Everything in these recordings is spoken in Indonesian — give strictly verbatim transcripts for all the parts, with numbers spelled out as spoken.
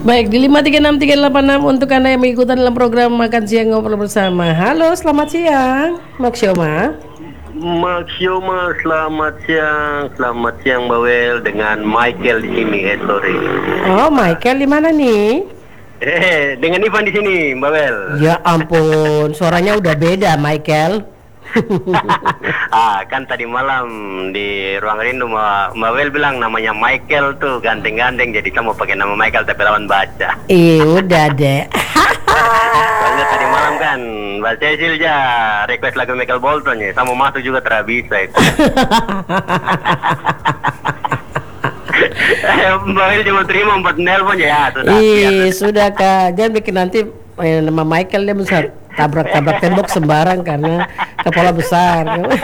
Baik, di lima tiga enam tiga delapan enam untuk Anda yang mengikuti dalam program Makan Siang Ngobrol Bersama. Halo, selamat siang, Maksioma. Maksioma, selamat siang, selamat siang Bawel, dengan Michael di sini, eh sorry. Oh, Michael di mana nih? Eh, dengan Ivan di sini, Bawel. Ya ampun, suaranya udah beda, Michael. Ah, kan tadi malam di ruang rindu Mbak Bawel bilang namanya Michael tuh ganteng-ganteng, jadi kamu pakai nama Michael tapi lawan baca. Ih, udah deh. Soalnya tadi malam kan Mbak Cecil ya request lagu Michael Bolton ya, sama masuk juga terabisa itu. Mbak Bawel cuma terima empat nelpon ya, sudah. Ih, sudah Kak. Jangan bikin nanti eh, nama Michael dia bisa tabrak-tabrak tembok sembarang karena kepala besar.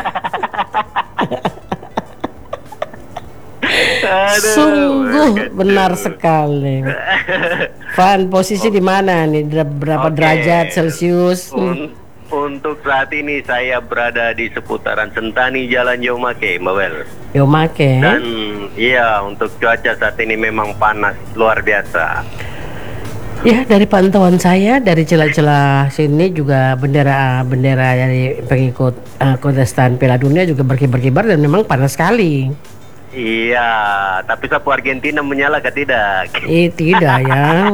Aduh, Sungguh benar sekali. Van, posisi di mana nih? Berapa Oke. derajat Celcius? Un- untuk saat ini saya berada di seputaran Sentani Jalan Yomake, Mbak Wel. Yo make. Dan iya, untuk cuaca saat ini memang panas luar biasa. Ya, dari pantauan saya dari celah-celah sini juga bendera bendera dari pengikut uh, kontestan Piala Dunia juga berkibar-kibar dan memang panas sekali. Iya, tapi sapu Argentina menyala ke tidak? Eh, tidak ya.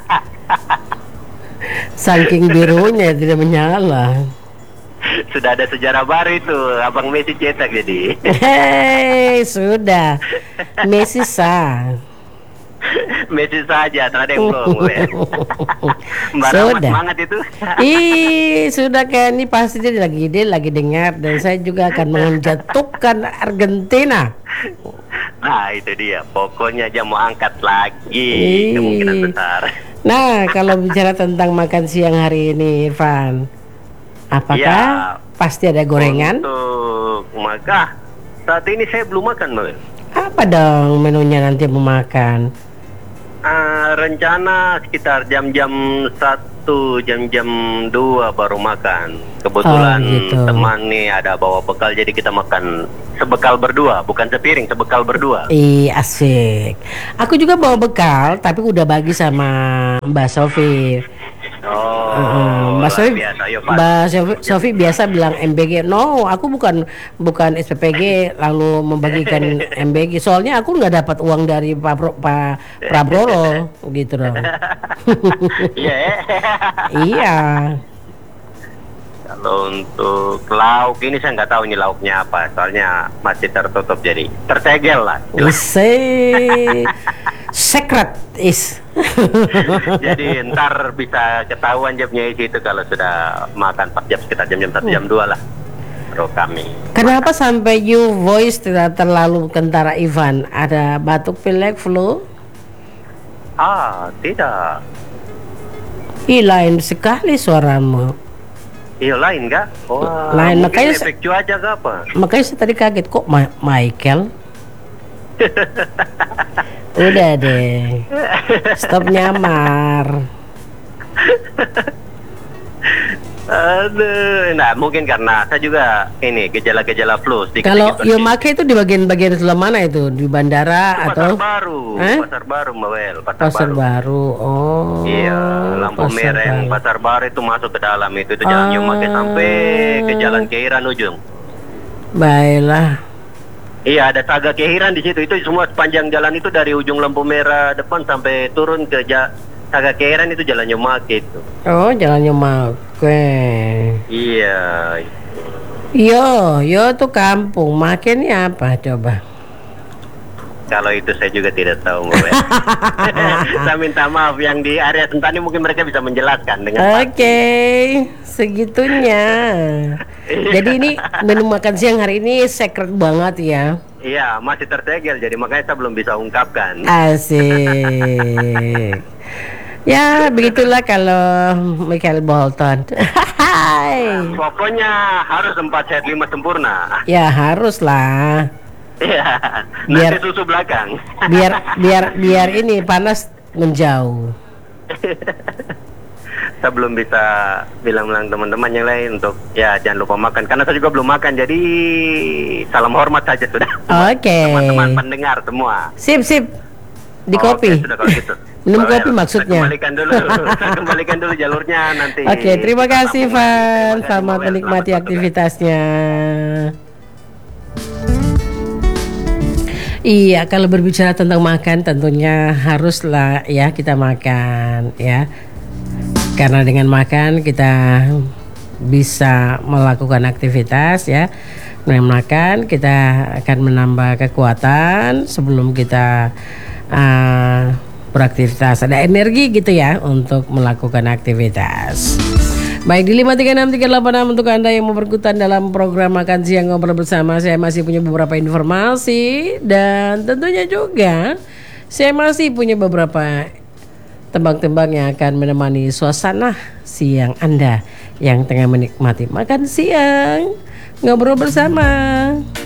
Saking birunya tidak menyala. Sudah ada sejarah baru itu, Abang Messi cetak jadi. Hei, sudah. Messi sah. Messi saja, tak ada yang belum. Wel. Mbak Rama Sudah. semangat itu. Ih, sudah kan ini pasti dia lagi dia lagi dengar dan saya juga akan menjatuhkan Argentina. Nah itu dia, pokoknya aja mau angkat lagi Ih. kemungkinan besar. Nah, kalau bicara tentang makan siang hari ini, Irfan, apakah Ya, pasti ada gorengan? Untuk maka saat ini saya belum makan, Mbak. Apa dong menunya nanti mau makan? Ah, rencana sekitar jam-jam satu, jam-jam dua baru makan. Kebetulan Oh, gitu. teman nih ada bawa bekal, jadi kita makan sebekal berdua, bukan sepiring, sebekal berdua. Ih, asik. Aku juga bawa bekal, tapi udah bagi sama Mbak Sofi. Oh, Uh, Mbak luar Sofi, biasa. Ayo, Pak. Mbak Sofi, Sofi biasa bilang M B G. No, aku bukan bukan S P P G lalu membagikan M B G. Soalnya aku nggak dapat uang dari Pak Pro, Pak Prabowo gitu dong. Iya. eh. Iya. Kalau untuk lauk ini saya nggak tahu ini lauknya apa, soalnya masih tertutup jadi tersegel lah. Ise secret is. Jadi ntar bisa ketahuan jamnya isi itu kalau sudah makan pas jam sekitar jam-jam satu jam dua lah. Baru kami. Kenapa sampai you voice tidak terlalu kentara Ivan? Ada batuk pilek flu? Ah, tidak. Ih, lain sekali suaramu. Iya lain kah? Oh, Lain, mungkin makanya efek cuaca kah apa? Makanya saya tadi kaget kok Ma- Michael. Udah deh. Stop nyamar. Aduh, nah mungkin karena saya juga ini gejala-gejala flu sedikit. Kalau Yomake itu di bagian-bagian sebelah mana itu? Di bandara atau Pasar baru, Eh? pasar baru, Mbak Wel, pasar, pasar baru. baru? Oh. Iya, lampu pasar merah yang baru. pasar baru itu masuk ke dalam itu, itu jalan Ah. Yomake sampai ke jalan Keiran ujung. Baiklah. Iya, ada saga Keiran di situ. Itu semua sepanjang jalan itu dari ujung lampu merah depan sampai turun ke ja saga Keiran itu jalan Yomake itu. Oh, jalan Yomake. Iya. Yo, yo tuh kampung. Makinnya apa coba? Kalau itu saya juga tidak tahu, Mbak Wel. Saya minta maaf yang di area Sentani mungkin mereka bisa menjelaskan dengan Oke, segitunya. Jadi ini menu makan siang hari ini secret banget ya. Iya, masih tersegel, jadi makanya saya belum bisa ungkapkan. Asik. Ya, begitulah kalau Michael Bolton. Hai. Pokoknya harus empat sehat lima sempurna. Ya haruslah. Iya, Biar- nanti susu belakang. Biar biar biar ini panas menjauh. Saya belum bisa bilang-bilang teman-teman yang lain untuk ya jangan lupa makan, karena saya juga belum makan, jadi salam hormat saja sudah. Oke. Teman-teman pendengar semua. Sip sip. Di Oke, kopi. sudah kalau gitu. Minum Bawel, kopi maksudnya. Kembalikan dulu, kembalikan dulu jalurnya nanti. Oke, terima kasih Terima Van. kasih, Selamat Bawel. menikmati Selamat bertugas. aktivitasnya. Iya, kalau berbicara tentang makan tentunya haruslah ya kita makan ya. Karena dengan makan kita bisa melakukan aktivitas ya. Dengan makan kita akan menambah kekuatan sebelum kita uh, beraktivitas, ada energi gitu ya untuk melakukan aktivitas. Baik, di lima tiga enam tiga delapan enam untuk Anda yang mau berikutan dalam program Makan Siang Ngobrol Bersama, saya masih punya beberapa informasi dan tentunya juga saya masih punya beberapa tembang-tembang yang akan menemani suasana siang Anda yang tengah menikmati makan siang ngobrol bersama.